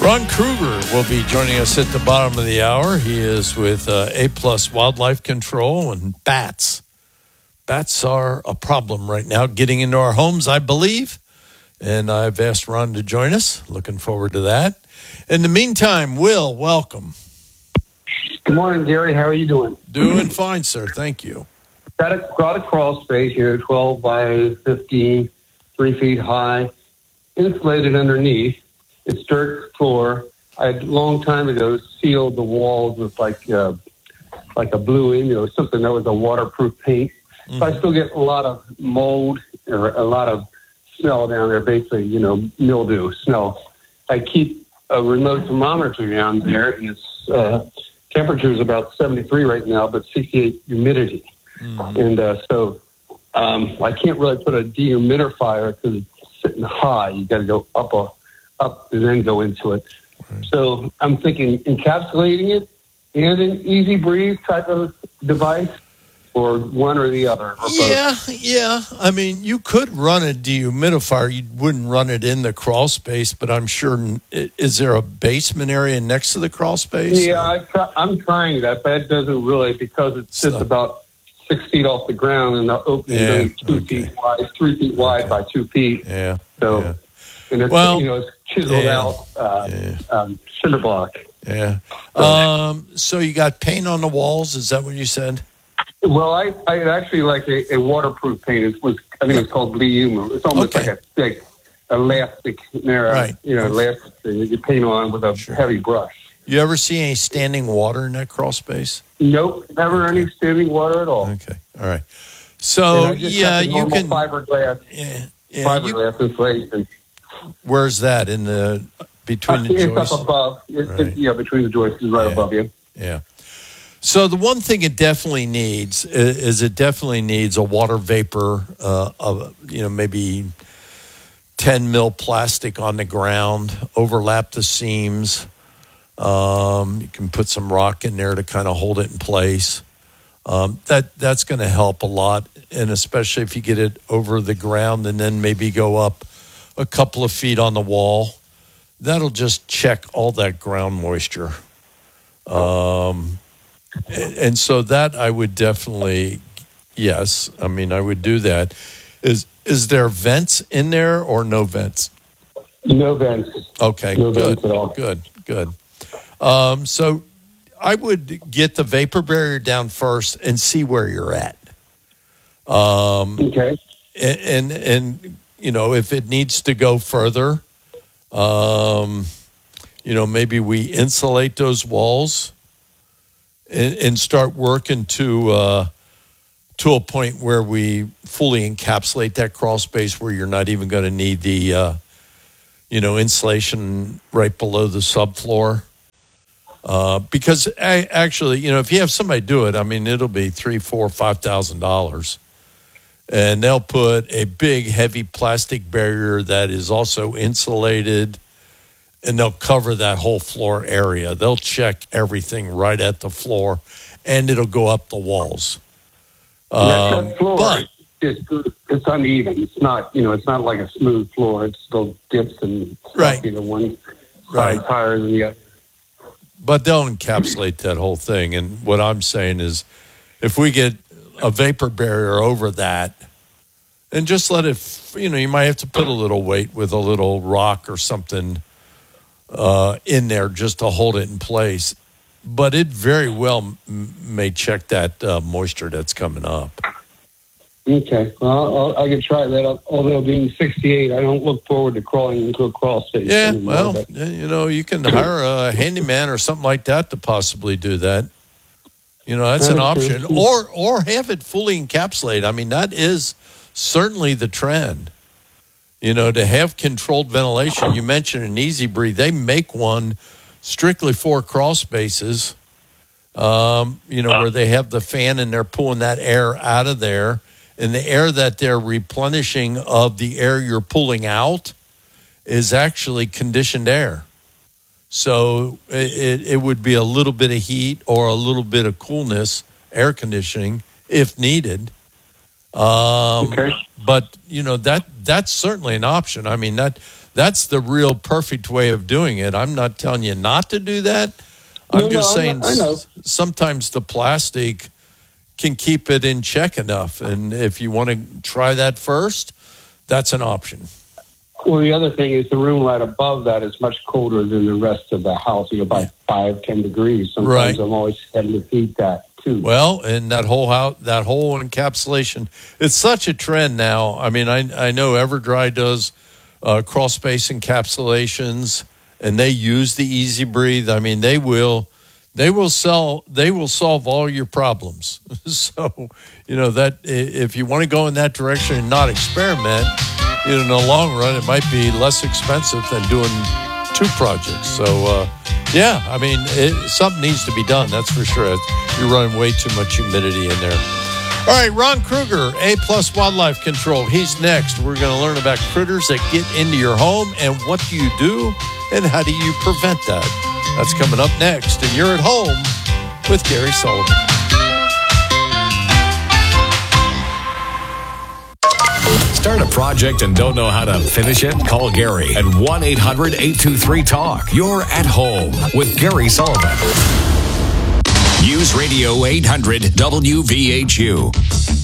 Ron Kruger will be joining us at the bottom of the hour. He is with A-Plus Wildlife Control and bats. Bats are a problem right now, getting into our homes, I believe. And I've asked Ron to join us. Looking forward to that. In the meantime, Will, welcome. Good morning, Gary. How are you doing? Doing fine, sir. Thank you. Got a crawl space here, 12 by 15, 3 feet high, insulated underneath. It's dirt floor. I a long time ago sealed the walls with like a blue something that was a waterproof paint. Mm-hmm. So I still get a lot of mold or a lot of smell down there, basically, mildew, smell. I keep a remote thermometer down there, and its temperature is about 73 right now, but 68 humidity. Mm-hmm. And so I can't really put a dehumidifier because it's sitting high. You got to go up and then go into it. Right. So I'm thinking encapsulating it and an easy breathe type of device, or one or the other. Or yeah. I mean, you could run a dehumidifier. You wouldn't run it in the crawl space, but I'm sure. Is there a basement area next to the crawl space? Yeah, I'm trying that, but it doesn't really, because it's just about 6 feet off the ground, and the opening is 2 feet wide, 3 feet wide by 2 feet. Yeah. So. Yeah. And it's, it's chiseled out cinder block. Yeah. So you got paint on the walls? Is that what you said? Well, I actually like a waterproof paint. I think it's called Bleu. It's almost like a thick elastic, elastic thing that you paint on with a heavy brush. You ever see any standing water in that crawl space? Nope, never any standing water at all. Okay, all right. So you can fiberglass. Fiberglass insulation. Where's that between the joists? It's up above. Between the joists is right above you. Yeah. So the one thing it definitely needs is a water vapor of maybe 10 mil plastic on the ground, overlap the seams. You can put some rock in there to kind of hold it in place. That's going to help a lot, and especially if you get it over the ground and then maybe go up a couple of feet on the wall, that'll just check all that ground moisture. And so that I would definitely, I would do that. Is there vents in there or no vents? No vents. Okay, no good, vents at all. Good. So I would get the vapor barrier down first and see where you're at. Okay. And if it needs to go further, maybe we insulate those walls and start working to a point where we fully encapsulate that crawl space where you're not even going to need the, insulation right below the subfloor. Because actually, if you have somebody do it, it'll be $3,000, $4,000, $5,000. And they'll put a big, heavy plastic barrier that is also insulated, and they'll cover that whole floor area. They'll check everything right at the floor, and it'll go up the walls. That floor, it's uneven. It's not, it's not like a smooth floor. It still dips and one side higher than the other. But they'll encapsulate that whole thing. And what I'm saying is, if we get a vapor barrier over that, and just let it, you might have to put a little weight with a little rock or something in there just to hold it in place. But it very well may check that moisture that's coming up. Okay. Well, I could try that. Although being 68, I don't look forward to crawling into a crawl space. Yeah, anymore, you can hire a handyman or something like that to possibly do that. That's an option. Or have it fully encapsulated. That is certainly the trend. To have controlled ventilation. You mentioned an Easy Breathe. They make one strictly for crawl spaces, where they have the fan and they're pulling that air out of there. And the air that they're replenishing of the air you're pulling out is actually conditioned air. So it would be a little bit of heat or a little bit of coolness, air conditioning, if needed. Okay. But, that's certainly an option. that's the real perfect way of doing it. I'm not telling you not to do that. I'm just saying I know. sometimes the plastic can keep it in check enough. And if you want to try that first, that's an option. Well, the other thing is the room right above that is much colder than the rest of the house, by 5-10 degrees. Sometimes Right. I'm always having to heat that too. Well, and that whole house, that whole encapsulation, it's such a trend now. I mean, I know EverDry does crawl space encapsulations, and they use the Easy Breathe. I mean, they will solve all your problems. So, that if you want to go in that direction and not experiment, in the long run, it might be less expensive than doing 2 projects. So, yeah, I mean, something needs to be done. That's for sure. You're running way too much humidity in there. All right, Ron Kruger, A+ Wildlife Control. He's next. We're going to learn about critters that get into your home and what do you do and how do you prevent that. That's coming up next. And you're at home with Gary Sullivan. Start a project and don't know how to finish it? Call Gary at 1-800-823-TALK. You're at home with Gary Sullivan. News Radio 800 WVHU.